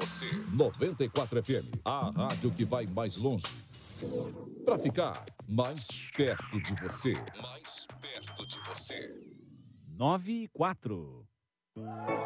você. 94 FM, a rádio que vai mais longe. Para ficar mais perto de você. Mais perto de você. 9 e 4.